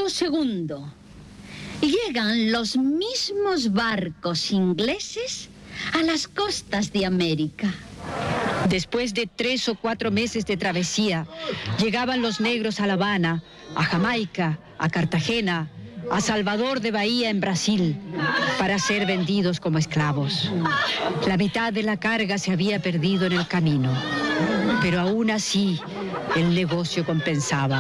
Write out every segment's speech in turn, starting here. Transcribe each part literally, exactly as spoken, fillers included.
siglo segundo. Llegan los mismos barcos ingleses a las costas de América. Después de tres o cuatro meses de travesía, llegaban los negros a La Habana, a Jamaica, a Cartagena, a Salvador de Bahía en Brasil, para ser vendidos como esclavos. La mitad de la carga se había perdido en el camino, pero aún así el negocio compensaba.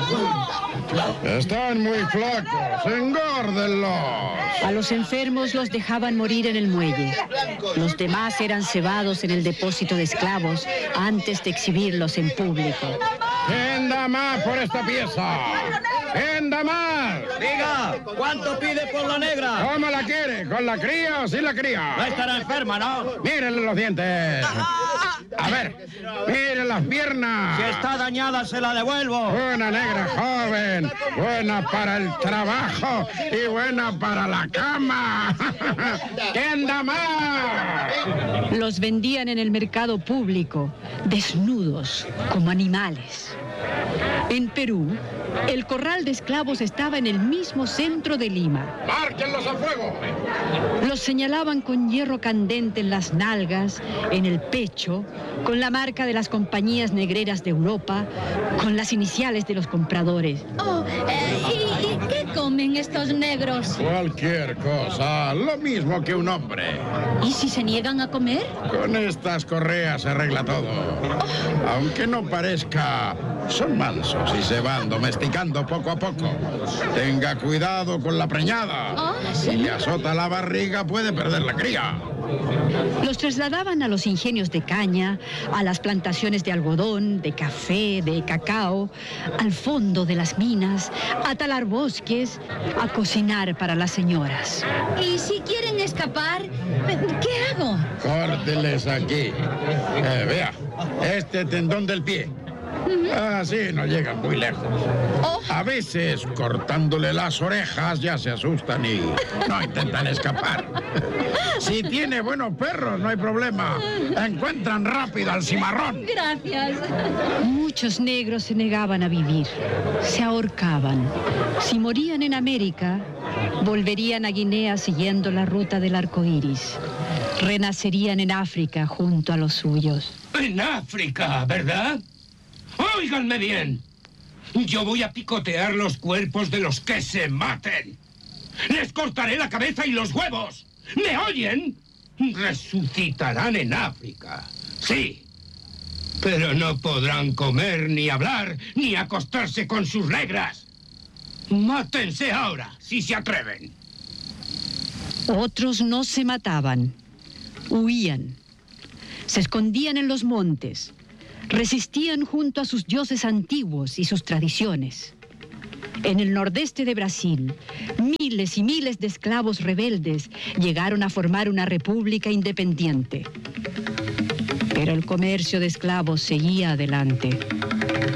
Están muy flacos, engórdenlos. A los enfermos los dejaban morir en el muelle. Los demás eran cebados en el depósito de esclavos antes de exhibirlos en público. ¿Quién da más por esta pieza? ¿Quién da más? Diga, ¿cuánto pide por la negra? ¿Cómo la quiere? ¿Con la cría o sin la cría? No estará enferma, ¿no? Mírenle los dientes. A ver, miren las piernas. Si está dañada, se la devuelvo. Buena negra joven, buena para el trabajo y buena para la cama. ¿Quién da más? Los vendían en el mercado público, desnudos, como animales. En Perú, el corral de esclavos estaba en el mismo centro de Lima. ¡Márquenlos a fuego! Los señalaban con hierro candente en las nalgas, en el pecho, con la marca de las compañías negreras de Europa, con las iniciales de los compradores. Oh, eh, ¿y, y qué comen estos negros? Cualquier cosa, lo mismo que un hombre. ¿Y si se niegan a comer? Con estas correas se arregla todo. Aunque no parezca, son mansos y se van domesticando poco a poco. Tenga cuidado con la preñada. Oh, Si le azota la barriga, puede perder la cría. Los trasladaban a los ingenios de caña, a las plantaciones de algodón, de café, de cacao, al fondo de las minas, a talar bosques, a cocinar para las señoras. ¿Y si quieren escapar, qué hago? Córteles aquí. Eh, vea, este tendón del pie. Así no llegan muy lejos. Oh. A veces, cortándole las orejas, ya se asustan y no intentan escapar. Si tiene buenos perros, no hay problema. Encuentran rápido al cimarrón. Gracias. Muchos negros se negaban a vivir, se ahorcaban. Si morían en América, volverían a Guinea siguiendo la ruta del arco iris. Renacerían en África junto a los suyos. En África, ¿verdad? Óiganme bien. Yo voy a picotear los cuerpos de los que se maten. Les cortaré la cabeza y los huevos. ¿Me oyen? Resucitarán en África. Sí. Pero no podrán comer, ni hablar, ni acostarse con sus negras. Mátense ahora, si se atreven. Otros no se mataban, huían, se escondían en los montes, resistían junto a sus dioses antiguos y sus tradiciones. En el nordeste de Brasil, miles y miles de esclavos rebeldes llegaron a formar una república independiente. Pero el comercio de esclavos seguía adelante.